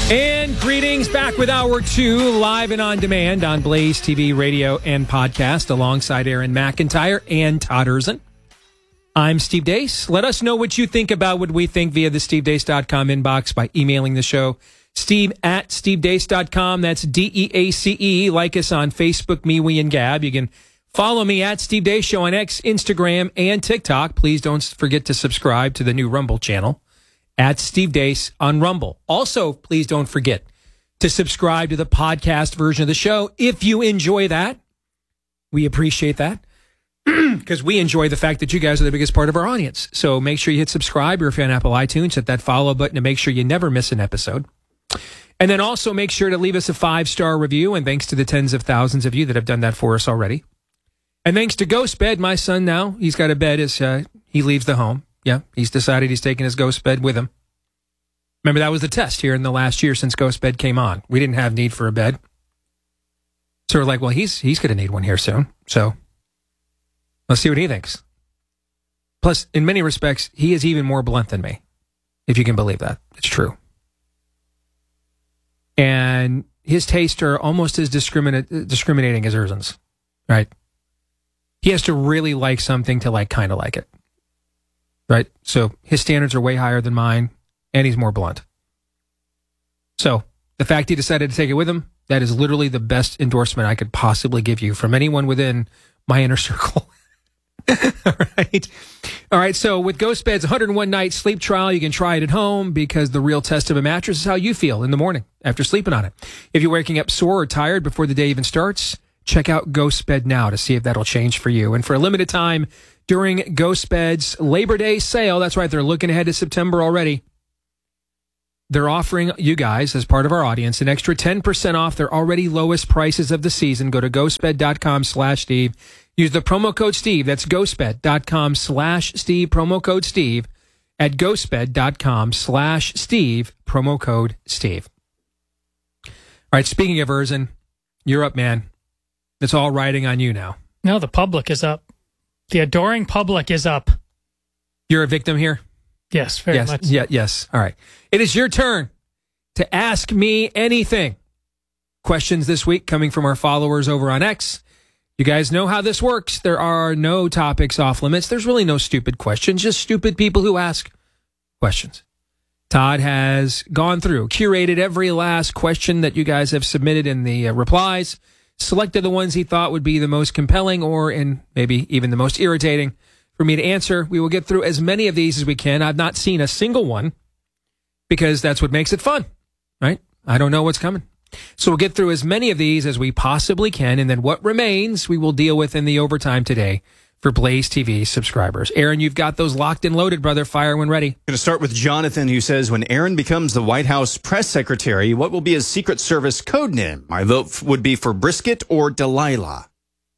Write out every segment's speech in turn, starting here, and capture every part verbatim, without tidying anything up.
And greetings, back with Hour two, live and on demand on Blaze T V, radio, and podcast, alongside Aaron McIntyre and Todd Erzin. I'm Steve Deace. Let us know what you think about what we think via the steve deace dot com inbox by emailing the show, steve at steve deace dot com. That's D E A C E. Like us on Facebook, MeWe, and Gab. You can follow me at Steve Deace Show on X, Instagram, and TikTok. Please don't forget to subscribe to the new Rumble channel at Steve Deace on Rumble. Also, please don't forget to subscribe to the podcast version of the show if you enjoy that. We appreciate that because we enjoy the fact that you guys are the biggest part of our audience. So make sure you hit subscribe, or if you're on Apple iTunes, hit that follow button to make sure you never miss an episode. And then also make sure to leave us a five-star review, and thanks to the tens of thousands of you that have done that for us already. And thanks to Ghost Bed, my son now, he's got a bed as uh, he leaves the home. Yeah, he's decided he's taking his Ghost Bed with him. Remember, that was the test here in the last year since Ghost Bed came on. We didn't have need for a bed. So we're like, well, he's he's going to need one here soon. So let's see what he thinks. Plus, in many respects, he is even more blunt than me, if you can believe that. It's true. And his tastes are almost as discriminate, discriminating as Erzin's, right? He has to really like something to like kind of like it. Right? So his standards are way higher than mine, and he's more blunt. So the fact he decided to take it with him, that is literally the best endorsement I could possibly give you from anyone within my inner circle. All right. All right. So with Ghost Bed's one hundred one night sleep trial, you can try it at home, because the real test of a mattress is how you feel in the morning after sleeping on it. If you're waking up sore or tired before the day even starts, check out Ghost Bed now to see if that'll change for you. And for a limited time, during Ghost Bed's Labor Day sale, that's right, they're looking ahead to September already, they're offering you guys, as part of our audience, an extra ten percent off their already lowest prices of the season. Go to ghostbed.com slash Steve. Use the promo code Steve. That's ghostbed.com slash Steve. Promo code Steve at ghostbed.com slash Steve. Promo code Steve. All right, speaking of Erzin, you're up, man. It's all riding on you now. No, the public is up. The adoring public is up. You're a victim here? Yes, very yes, much. Yeah, yes. All right. It is your turn to ask me anything. Questions this week coming from our followers over on X. You guys know how this works. There are no topics off limits. There's really no stupid questions, just stupid people who ask questions. Todd has gone through, curated every last question that you guys have submitted in the uh, replies, selected the ones he thought would be the most compelling, or in maybe even the most irritating for me to answer. We will get through as many of these as we can. I've not seen a single one, because that's what makes it fun, right? I don't know what's coming. So we'll get through as many of these as we possibly can, and then what remains we will deal with in the overtime today for Blaze T V subscribers. Aaron, you've got those locked and loaded, brother. Fire when ready. Going to start with Jonathan, who says, when Aaron becomes the White House press secretary, what will be his Secret Service code name? My vote would be for Brisket or Delilah.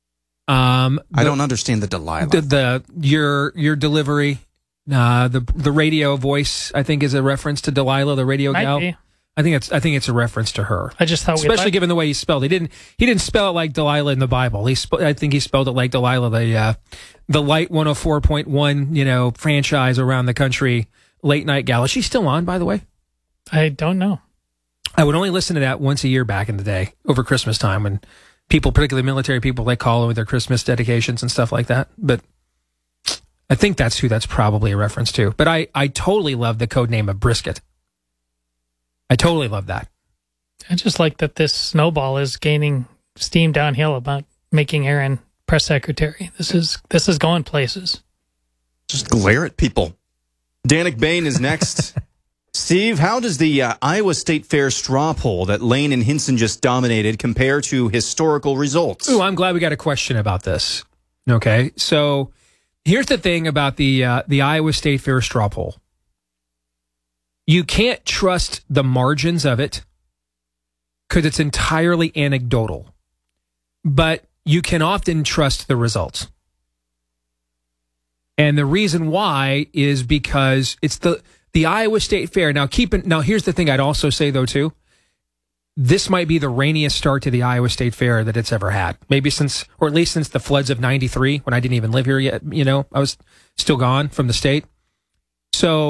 Um, the, I don't understand the Delilah. The, the your your delivery, uh, the the radio voice, I think, is a reference to Delilah, the radio Might gal. be. I think it's I think it's a reference to her. I just thought, especially we given the way he spelled. He didn't he didn't spell it like Delilah in the Bible. He sp- I think he spelled it like Delilah, the uh, the Light one oh four point one, you know, franchise around the country late night gal. Is she still on, by the way? I don't know. I would only listen to that once a year back in the day over Christmas time, when people, particularly military people, they call with their Christmas dedications and stuff like that. But I think that's who that's probably a reference to. But I, I totally love the code name of Brisket. I totally love that. I just like that this snowball is gaining steam downhill about making Aaron press secretary. This is this is going places. Just glare at people. Danik Bain is next. Steve, how does the uh, Iowa State Fair straw poll that Lane and Hinson just dominated compare to historical results? Ooh, I'm glad we got a question about this. Okay, so here's the thing about the uh, the Iowa State Fair straw poll. You can't trust the margins of it because it's entirely anecdotal, but you can often trust the results. And the reason why is because it's the the Iowa State Fair. Now, keep it, now here's the thing I'd also say, though, too. This might be the rainiest start to the Iowa State Fair that it's ever had. Maybe since, or at least since the floods of ninety-three, when I didn't even live here yet. You know, I was still gone from the state. So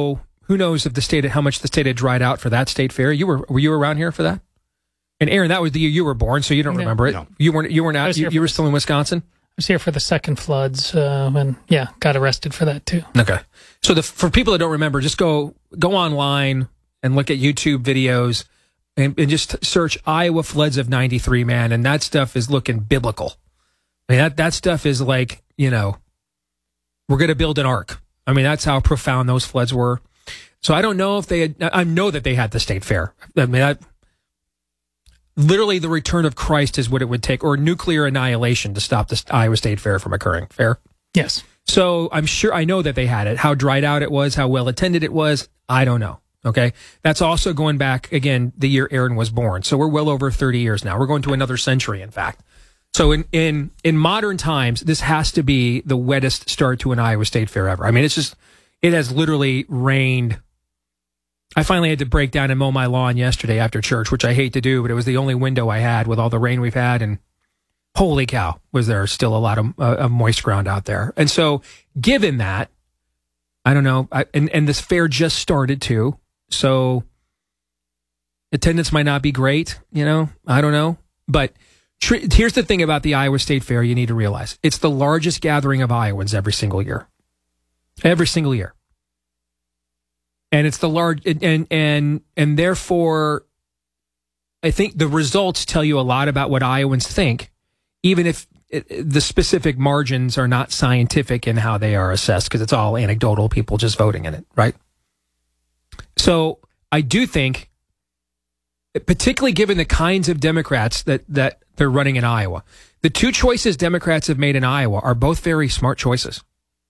who knows if the state, how much the state had dried out for that state fair. You were, were you around here for that? And Aaron, that was the year you were born, so you don't No. remember it. No. You weren't, you weren't out, you, here you were for- still in Wisconsin? I was here for the second floods, uh, and yeah, got arrested for that too. Okay. So the, for people that don't remember, just go, go online and look at YouTube videos and, and just search Iowa floods of ninety-three, man. And that stuff is looking biblical. I mean, that, that stuff is like, you know, we're going to build an ark. I mean, that's how profound those floods were. So I don't know if they had, I know that they had the state fair. I mean, that, literally the return of Christ is what it would take, or nuclear annihilation to stop the Iowa State Fair from occurring. Fair? Yes. So I'm sure, I know that they had it. How dried out it was, how well attended it was, I don't know. Okay. That's also going back, again, the year Aaron was born. So we're well over thirty years now. We're going to another century, in fact. So in, in, in modern times, this has to be the wettest start to an Iowa State Fair ever. I mean, it's just, it has literally rained. I finally had to break down and mow my lawn yesterday after church, which I hate to do, but it was the only window I had with all the rain we've had. And holy cow, was there still a lot of, uh, of moist ground out there. And so given that, I don't know, I, and, and this fair just started too. So attendance might not be great, you know, I don't know. But tr- here's the thing about the Iowa State Fair you need to realize. It's the largest gathering of Iowans every single year. Every single year. And it's the large, and, and, and therefore, I think the results tell you a lot about what Iowans think, even if it, the specific margins are not scientific in how they are assessed, because it's all anecdotal, people just voting in it, right? So I do think, particularly given the kinds of Democrats that, that they're running in Iowa, the two choices Democrats have made in Iowa are both very smart choices.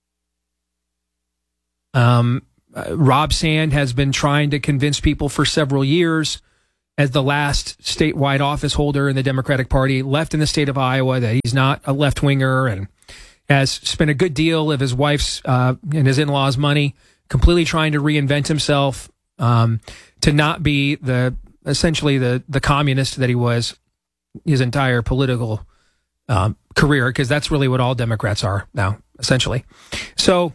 Um, Uh, Rob Sand has been trying to convince people for several years, as the last statewide office holder in the Democratic Party left in the state of Iowa, that he's not a left-winger, and has spent a good deal of his wife's uh, and his in-laws' money completely trying to reinvent himself, um, to not be the essentially the the communist that he was his entire political um, career, because that's really what all Democrats are now, essentially. So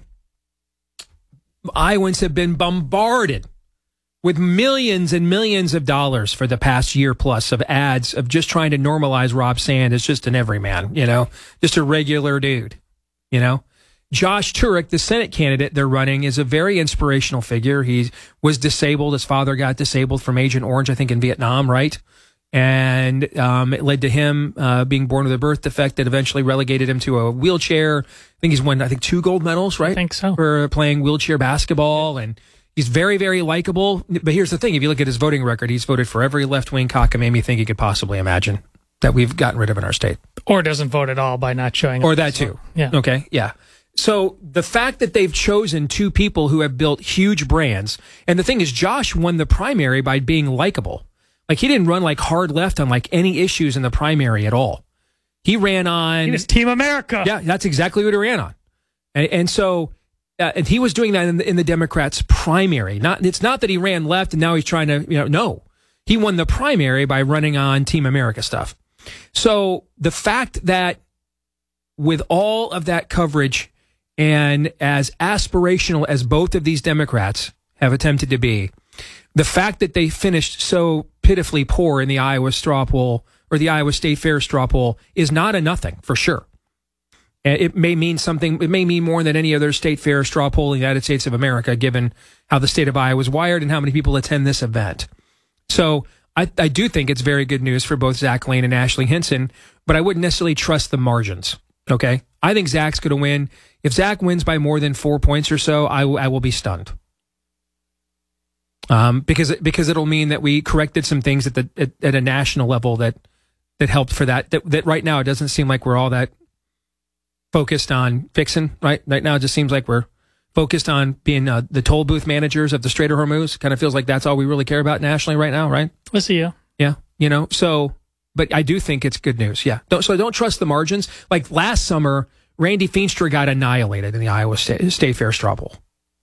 Iowans have been bombarded with millions and millions of dollars for the past year plus of ads of just trying to normalize Rob Sand as just an everyman, you know, just a regular dude, you know. Josh Turek, the Senate candidate they're running, is a very inspirational figure. He was disabled. His father got disabled from Agent Orange, I think, in Vietnam, right? And um, it led to him uh, being born with a birth defect that eventually relegated him to a wheelchair. I think he's won, I think, two gold medals, right? I think so. For playing wheelchair basketball. And he's very, very likable. But here's the thing. If you look at his voting record, he's voted for every left-wing cockamamie thing you could possibly imagine that we've gotten rid of in our state. Or doesn't vote at all by not showing up. Or that too. Yeah. Okay, yeah. So the fact that they've chosen two people who have built huge brands, and the thing is, Josh won the primary by being likable. Like, he didn't run like hard left on like any issues in the primary at all. He ran on... He was Team America. Yeah, that's exactly what he ran on. And, and so, uh, and he was doing that in the, in the Democrats' primary. Not, it's not that he ran left and now he's trying to, you know, no. He won the primary by running on Team America stuff. So the fact that with all of that coverage, and as aspirational as both of these Democrats have attempted to be, the fact that they finished so pitifully poor in the Iowa straw poll, or the Iowa State Fair straw poll, is not a nothing, for sure. It may mean something, it may mean more than any other state fair straw poll in the United States of America, given how the state of Iowa is wired and how many people attend this event. So I, I do think it's very good news for both Zach Lane and Ashley Hinson, but I wouldn't necessarily trust the margins, okay? I think Zach's going to win. If Zach wins by more than four points or so, I, w- I will be stunned. Um, because because it'll mean that we corrected some things at the at, at a national level that that helped for that, that. That right now it doesn't seem like we're all that focused on fixing. Right, right now it just seems like we're focused on being uh, the toll booth managers of the Strait of Hormuz. Kind of feels like that's all we really care about nationally right now. Right? We'll see you. Yeah, you know. So, but I do think it's good news. Yeah. Don't, so don't trust the margins. Like last summer, Randy Feenstra got annihilated in the Iowa State, State Fair straw poll.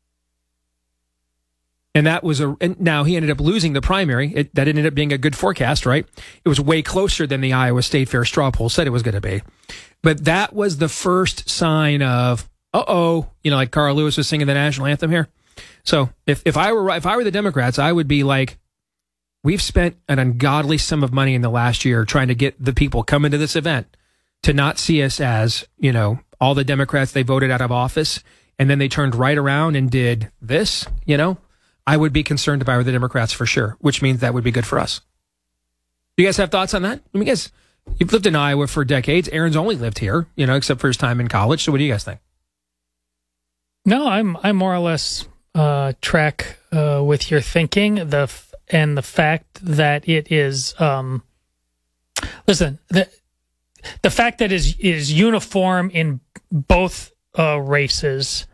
And that was a, and now he ended up losing the primary. It, that ended up being a good forecast, right? It was way closer than the Iowa State Fair straw poll said it was going to be. But that was the first sign of, uh-oh, you know, like Carl Lewis was singing the national anthem here. So if, if I were if I were the Democrats, I would be like, we've spent an ungodly sum of money in the last year trying to get the people coming to this event to not see us as, you know, all the Democrats they voted out of office, and then they turned right around and did this, you know. I would be concerned if I were the Democrats for sure, which means that would be good for us. Do you guys have thoughts on that? I mean, guys, you've lived in Iowa for decades. Aaron's only lived here, you know, except for his time in college. So what do you guys think? No, I'm I more or less uh, track uh, with your thinking. The f- and the fact that it is, um, listen, the the fact that it is is uniform in both uh, races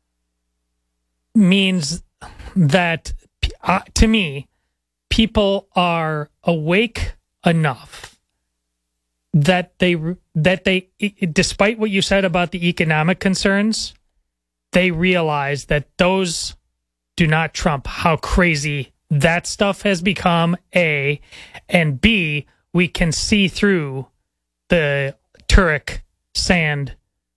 means that uh, to me, people are awake enough that they that they, despite what you said about the economic concerns, they realize that those do not trump how crazy that stuff has become, A, and B, we can see through the Turek sand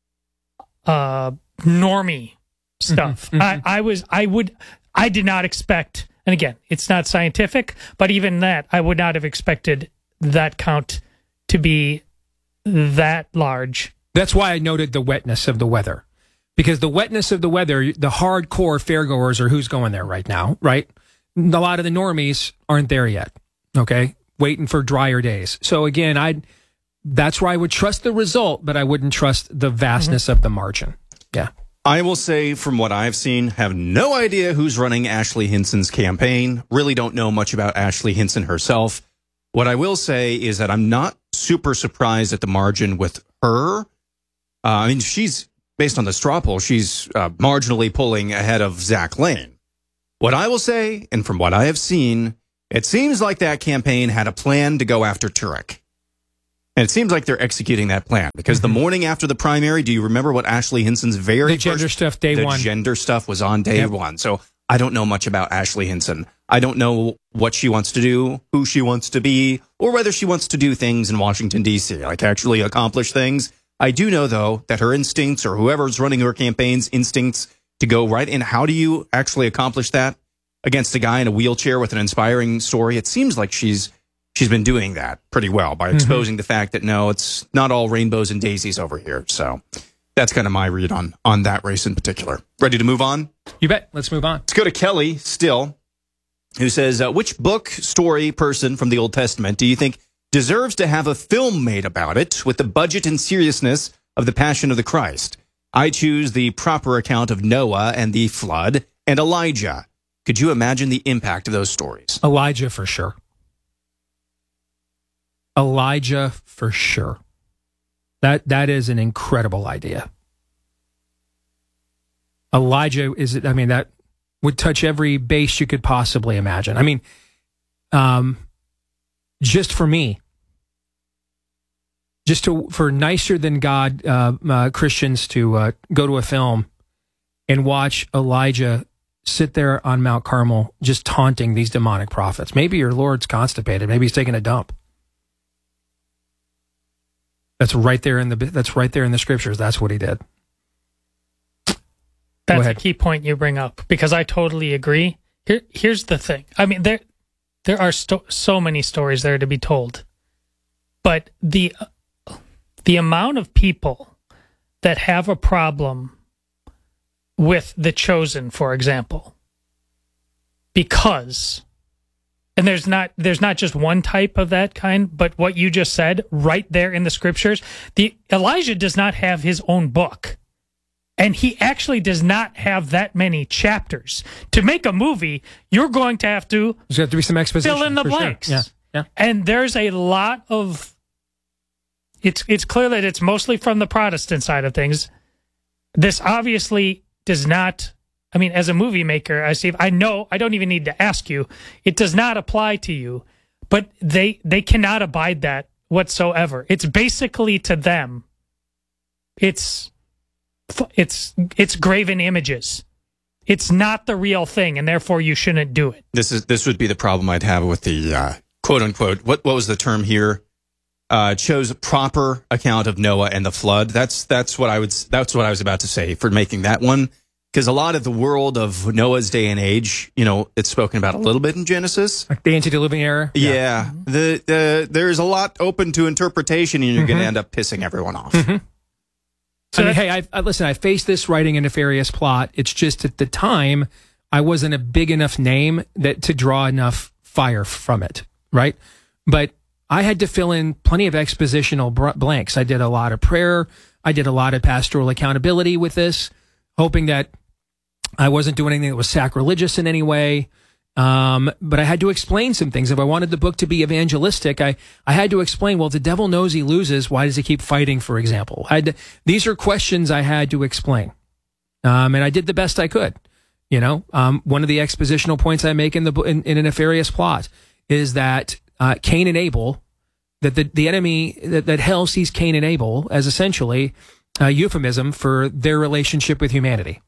uh, normie stuff. Mm-hmm. I, I was, I would, I did not expect, and again, it's not scientific, but even that, I would not have expected that count to be that large. That's why I noted the wetness of the weather. Because the wetness of the weather, the hardcore fairgoers are who's going there right now, right? A lot of the normies aren't there yet, okay? Waiting for drier days. So again, I that's where I would trust the result, but I wouldn't trust the vastness mm-hmm. of the margin. Yeah. I will say, from what I've seen, have no idea who's running Ashley Hinson's campaign. Really don't know much about Ashley Hinson herself. What I will say is that I'm not super surprised at the margin with her. Uh, I mean, she's, based on the straw poll, she's uh, marginally pulling ahead of Zach Lane. What I will say, and from what I have seen, it seems like that campaign had a plan to go after Turek. And it seems like they're executing that plan, because mm-hmm. the morning after the primary, do you remember what Ashley Hinson's very the gender first, stuff day the one? The gender stuff was on day yep. one. So I don't know much about Ashley Hinson. I don't know what she wants to do, who she wants to be, or whether she wants to do things in Washington, D C, like actually accomplish things. I do know, though, that her instincts, or whoever's running her campaign's instincts to go right in, how do you actually accomplish that against a guy in a wheelchair with an inspiring story? It seems like she's she's been doing that pretty well by exposing mm-hmm. the fact that, no, it's not all rainbows and daisies over here. So that's kind of my read on, on that race in particular. Ready to move on? You bet. Let's move on. Let's go to Kelly still, who says, uh, which book, story, person from the Old Testament do you think deserves to have a film made about it with the budget and seriousness of the Passion of the Christ? I choose the proper account of Noah and the flood and Elijah. Could you imagine the impact of those stories? Elijah for sure. Elijah for sure. That that is an incredible idea. Elijah is, I mean, that would touch every base you could possibly imagine. I mean, um, just for me, just to for nicer than God uh, uh, Christians to uh, go to a film and watch Elijah sit there on Mount Carmel just taunting these demonic prophets. Maybe your Lord's constipated. Maybe he's taking a dump. That's right there in the that's right there in the scriptures. That's what he did. That's a key point you bring up, because I totally agree. Here, here's the thing. I mean, there there are sto- so many stories there to be told, but the the amount of people that have a problem with The Chosen, for example, because, and there's not there's not just one type of that kind, but what you just said right there in the scriptures, the Elijah does not have his own book. And he actually does not have that many chapters. To make a movie, you're going to have to, There's got to be some exposition, fill in the blanks. Sure. Yeah, yeah. And there's a lot of, it's it's clear that it's mostly from the Protestant side of things. This obviously does not, I mean, as a movie maker, I see, I know, I don't even need to ask you, it does not apply to you, but they they cannot abide that whatsoever. It's basically, to them, it's... It's it's graven images. It's not the real thing, and therefore you shouldn't do it. This is this would be the problem I'd have with the uh, quote unquote. What what was the term here? Uh, chose a proper account of Noah and the flood. That's that's what I would that's what I was about to say for making that one. Because a lot of the world of Noah's day and age, you know, it's spoken about a little bit in Genesis. Like the antediluvian era? Yeah. yeah. The, the, there's a lot open to interpretation, and you're mm-hmm. going to end up pissing everyone off. Mm-hmm. So I mean, hey, I, I, listen, I faced this writing a nefarious plot. It's just at the time, I wasn't a big enough name that to draw enough fire from it, right? But I had to fill in plenty of expositional br- blanks. I did a lot of prayer. I did a lot of pastoral accountability with this, hoping that I wasn't doing anything that was sacrilegious in any way. Um, but I had to explain some things. If I wanted the book to be evangelistic, I, I had to explain, well, if the devil knows he loses, why does he keep fighting, for example? I had to, these are questions I had to explain. Um, and I did the best I could. You know, um, one of the expositional points I make in the in, in a nefarious plot is that uh, Cain and Abel, that the, the enemy, that, that hell sees Cain and Abel as essentially a euphemism for their relationship with humanity.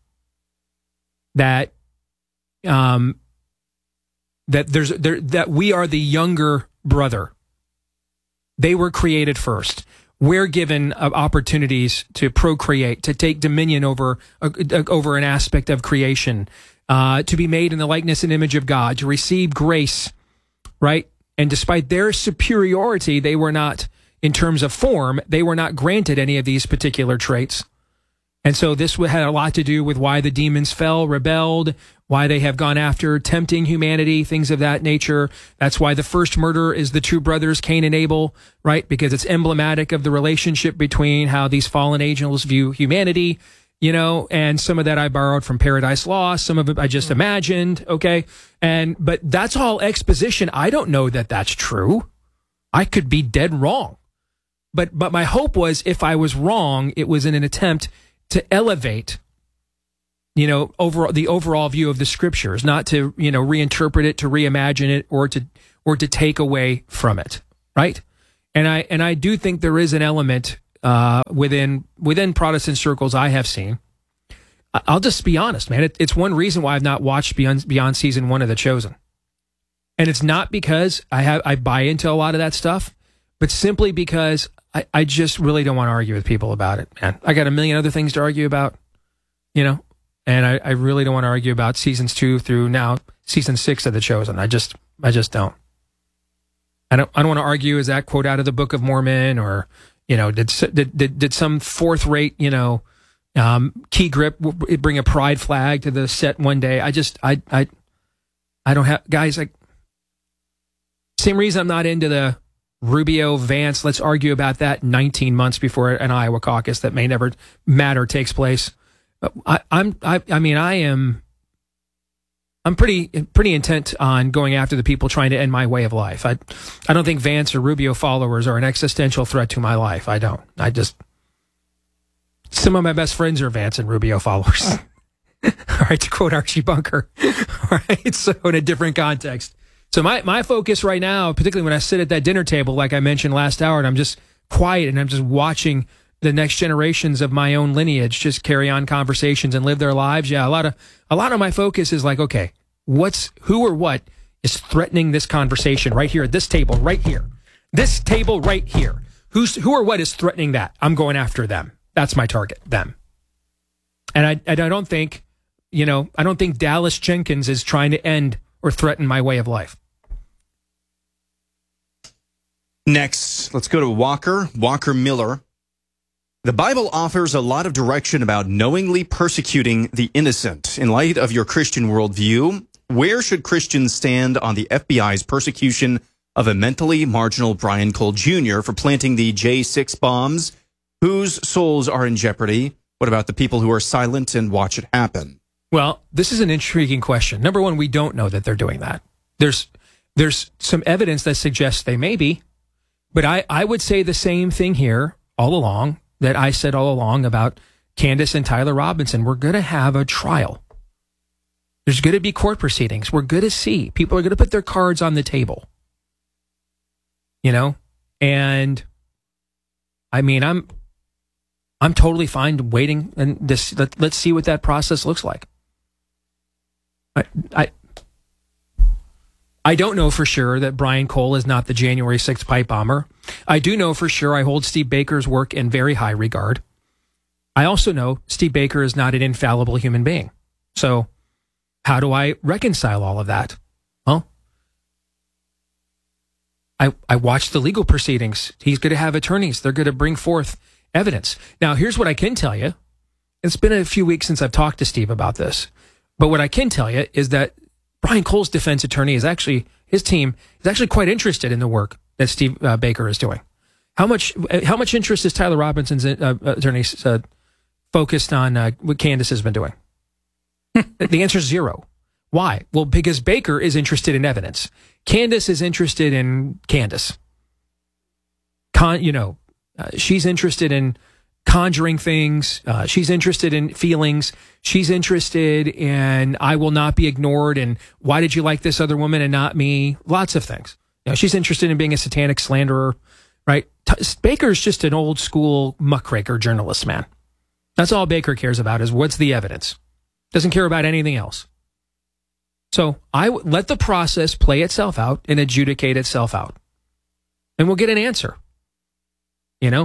That, um, that there's there that we are the younger brother. They were created first. We're given uh, opportunities to procreate, to take dominion over uh, over an aspect of creation, uh, to be made in the likeness and image of God, to receive grace, right? And despite their superiority, they were not, in terms of form, they were not granted any of these particular traits. And so this had a lot to do with why the demons fell, rebelled, why they have gone after tempting humanity, things of that nature. That's why the first murder is the two brothers, Cain and Abel, right? Because it's emblematic of the relationship between how these fallen angels view humanity, you know, and some of that I borrowed from Paradise Lost. Some of it I just imagined, okay? And, but that's all exposition. I don't know that that's true. I could be dead wrong. But, but my hope was if I was wrong, it was in an attempt to elevate, you know, over the overall view of the scriptures, not to, you know, reinterpret it, to reimagine it, or to or to take away from it, right? And I and I do think there is an element uh, within within Protestant circles I have seen. I'll just be honest, man. It, it's one reason why I've not watched beyond beyond season one of The Chosen, and it's not because I have I buy into a lot of that stuff, but simply because I, I just really don't want to argue with people about it, man. I got a million other things to argue about, you know, and I, I really don't want to argue about seasons two through now season six of The Chosen. I just, I just don't. I don't, I don't want to argue, is that quote out of the Book of Mormon, or, you know, did, did, did, did some fourth rate, you know, um, key grip bring a pride flag to the set one day? I just, I, I, I don't have, guys, like, same reason I'm not into the Rubio, Vance, let's argue about that nineteen months before an Iowa caucus that may never matter takes place. I, I'm, I, I mean, I am, I'm pretty, pretty intent on going after the people trying to end my way of life. I, I don't think Vance or Rubio followers are an existential threat to my life. I don't. I just, some of my best friends are Vance and Rubio followers. All right, to quote Archie Bunker. All right, so in a different context. So my, my focus right now, particularly when I sit at that dinner table, like I mentioned last hour, and I'm just quiet and I'm just watching the next generations of my own lineage just carry on conversations and live their lives. Yeah, a lot of a lot of my focus is like, okay, what's who or what is threatening this conversation right here at this table, right here, this table right here. Who's who or what is threatening that? I'm going after them. That's my target, them. And I and I don't think, you know, I don't think Dallas Jenkins is trying to end or threaten my way of life. Next, let's go to Walker, Walker Miller. The Bible offers a lot of direction about knowingly persecuting the innocent. In light of your Christian worldview, where should Christians stand on the F B I's persecution of a mentally marginal Brian Cole Junior for planting the J six bombs? Whose souls are in jeopardy? What about the people who are silent and watch it happen? Well, this is an intriguing question. Number one, we don't know that they're doing that. There's there's some evidence that suggests they may be. But I, I would say the same thing here all along that I said all along about Candace and Tyler Robinson. We're going to have a trial. There's going to be court proceedings. We're going to see. People are going to put their cards on the table. You know? And I mean, I'm I'm totally fine waiting and this let, let's see what that process looks like. I I I don't know for sure that Brian Cole is not the January sixth pipe bomber. I do know for sure I hold Steve Baker's work in very high regard. I also know Steve Baker is not an infallible human being. So how do I reconcile all of that? Well, I, I watched the legal proceedings. He's going to have attorneys. They're going to bring forth evidence. Now, here's what I can tell you. It's been a few weeks since I've talked to Steve about this. But what I can tell you is that Brian Cole's defense attorney is actually, his team is actually quite interested in the work that Steve uh, Baker is doing. How much how much interest is Tyler Robinson's uh, attorney uh, focused on uh, what Candace has been doing? The answer is zero. Why? Well, because Baker is interested in evidence. Candace is interested in Candace. Con, you know, uh, she's interested in conjuring things. Uh, she's interested in feelings. She's interested in I will not be ignored. And why did you like this other woman and not me? Lots of things. You know, she's interested in being a satanic slanderer, right? T- Baker's just an old school muckraker journalist, man. That's all Baker cares about is what's the evidence. Doesn't care about anything else. So I w- let the process play itself out and adjudicate itself out. And we'll get an answer. You know?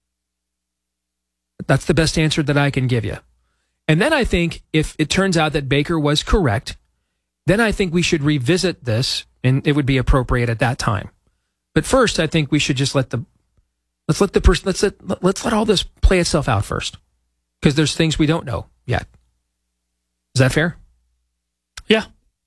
That's the best answer that I can give you. And then I think if it turns out that Baker was correct, then I think we should revisit this and it would be appropriate at that time. But first, I think we should just let the let's let the person let's let let's let all this play itself out first. Because there's things we don't know yet. Is that fair? Yeah.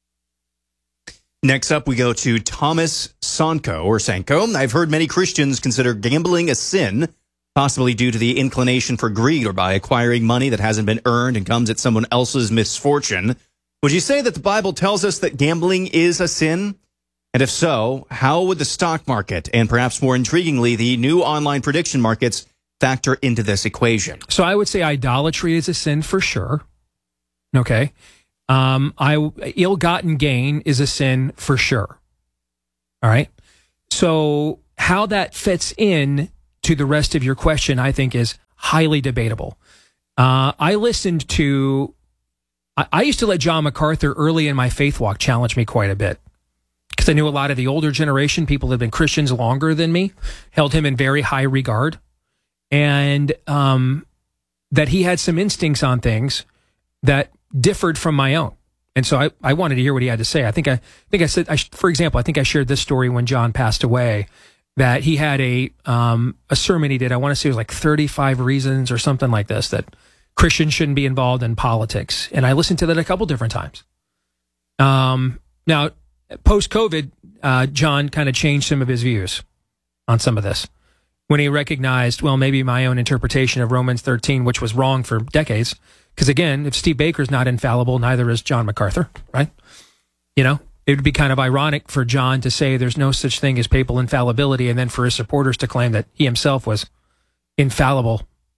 Next up, we go to Thomas Sanko, or Sanko. I've heard many Christians consider gambling a sin, possibly due to the inclination for greed or by acquiring money that hasn't been earned and comes at someone else's misfortune. Would you say that the Bible tells us that gambling is a sin? And if so, how would the stock market and perhaps more intriguingly, the new online prediction markets factor into this equation? So I would say idolatry is a sin for sure. Okay. Um, I, ill-gotten gain is a sin for sure. All right. So how that fits in to the rest of your question, I think, is highly debatable. Uh, I listened to, I, I used to let John MacArthur early in my faith walk challenge me quite a bit because I knew a lot of the older generation, people that had been Christians longer than me, held him in very high regard. And um, that he had some instincts on things that differed from my own. And so I, I wanted to hear what he had to say. I think I, I think I said, I, for example, I think I shared this story when John passed away, that he had a um, a sermon he did. I want to say it was like thirty-five reasons or something like this that Christians shouldn't be involved in politics. And I listened to that a couple different times. Um, now, post-COVID, uh, John kind of changed some of his views on some of this when he recognized, well, maybe my own interpretation of Romans thirteen, which was wrong for decades. Because again, if Steve Baker's not infallible, neither is John MacArthur, right? You know, it would be kind of ironic for John to say there's no such thing as papal infallibility and then for his supporters to claim that he himself was infallible.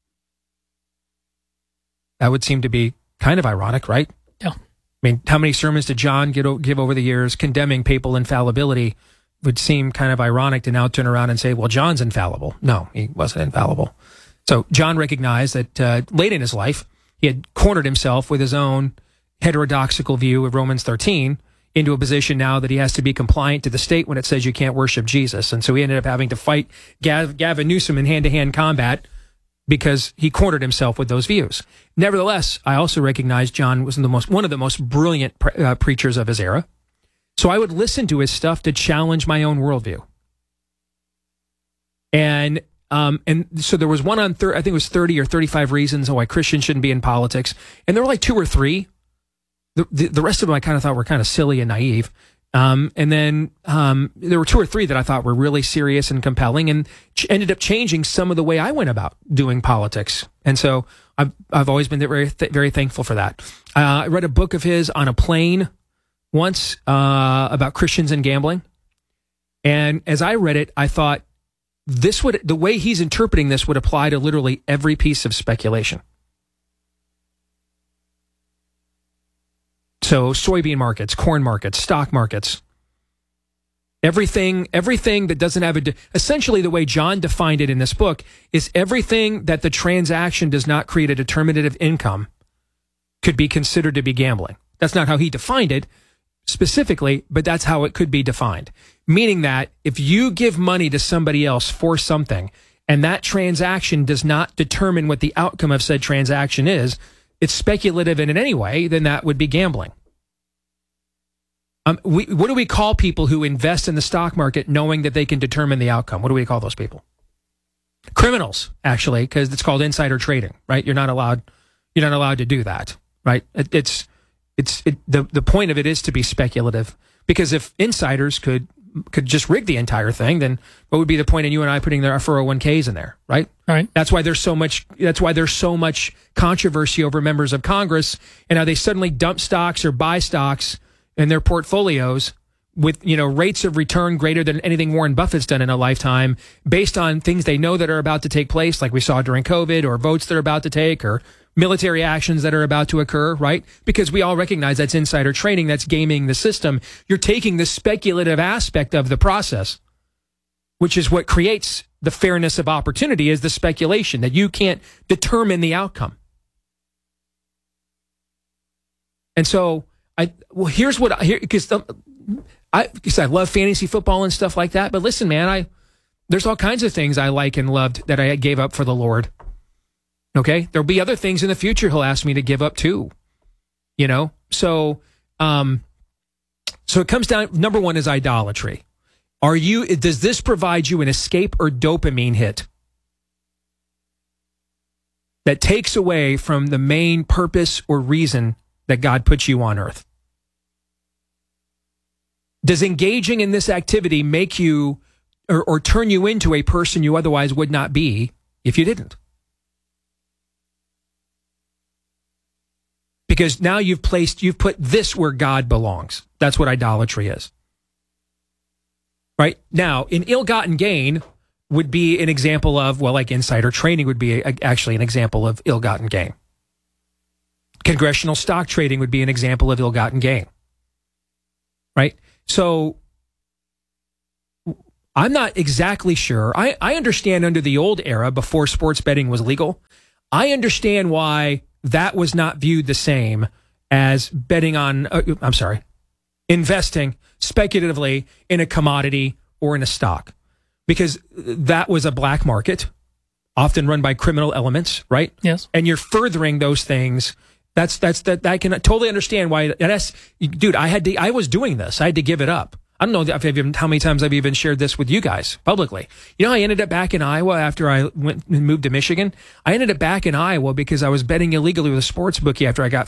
That would seem to be kind of ironic, right? Yeah. I mean, how many sermons did John get, give over the years condemning papal infallibility? Would seem kind of ironic to now turn around and say, well, John's infallible. No, he wasn't infallible. So John recognized that uh, late in his life, he had cornered himself with his own heterodoxical view of Romans thirteen into a position now that he has to be compliant to the state when it says you can't worship Jesus. And so he ended up having to fight Gav- Gavin Newsom in hand-to-hand combat because he cornered himself with those views. Nevertheless, I also recognize John was the most, one of the most brilliant pre- uh, preachers of his era. So I would listen to his stuff to challenge my own worldview. And Um, and so there was one on, thir- I think it was thirty or thirty-five reasons why Christians shouldn't be in politics. And there were like two or three. The, the, the rest of them I kind of thought were kind of silly and naive. Um, and then um, there were two or three that I thought were really serious and compelling and ch- ended up changing some of the way I went about doing politics. And so I've, I've always been very, th- very thankful for that. Uh, I read a book of his on a plane once uh, about Christians and gambling. And as I read it, I thought, This would, the way he's interpreting this would apply to literally every piece of speculation. So soybean markets, corn markets, stock markets, everything, everything that doesn't have a, essentially the way John defined it in this book is everything that the transaction does not create a determinative income could be considered to be gambling. That's not how he defined it specifically, but that's how it could be defined. Meaning that if you give money to somebody else for something and that transaction does not determine what the outcome of said transaction is, it's speculative in any way, then that would be gambling. Um, we, what do we call people who invest in the stock market knowing that they can determine the outcome? What do we call those people? Criminals, actually, because it's called insider trading, right? You're not allowed, you're not allowed to do that, right? It, it's, it's, it, the, the point of it is to be speculative, because if insiders could, could just rig the entire thing, then what would be the point in you and I putting their four oh one k's in there, right? Right. That's why there's so much, that's why there's so much controversy over members of Congress and how they suddenly dump stocks or buy stocks in their portfolios with, you know, rates of return greater than anything Warren Buffett's done in a lifetime, based on things they know that are about to take place, like we saw during COVID, or votes they're about to take, or military actions that are about to occur, right? Because we all recognize that's insider trading, that's gaming the system. You're taking the speculative aspect of the process, which is what creates the fairness of opportunity, is the speculation that you can't determine the outcome. And so, I well, here's what I here because I because I love fantasy football and stuff like that. But listen, man, I there's all kinds of things I like and loved that I gave up for the Lord. Okay, there'll be other things in the future He'll ask me to give up too. You know, so um, so it comes down. Number one is idolatry. Are you? Does this provide you an escape or dopamine hit that takes away from the main purpose or reason that God puts you on earth? Does engaging in this activity make you or, or turn you into a person you otherwise would not be if you didn't? Because now you've placed, you've put this where God belongs. That's what idolatry is. Right? Now, an ill-gotten gain would be an example of, well, like insider trading would be a, actually an example of ill-gotten gain. Congressional stock trading would be an example of ill-gotten gain. Right? So I'm not exactly sure. I, I understand under the old era, before sports betting was legal, I understand why that was not viewed the same as betting on, uh, I'm sorry, investing speculatively in a commodity or in a stock. Because that was a black market, often run by criminal elements, right? Yes. And you're furthering those things. That's that's that I can totally understand why. That's, dude, I had to. I was doing this. I had to give it up. I don't know if I've even, how many times I've even shared this with you guys publicly. You know, I ended up back in Iowa after I went and moved to Michigan. I ended up back in Iowa because I was betting illegally with a sports bookie after I got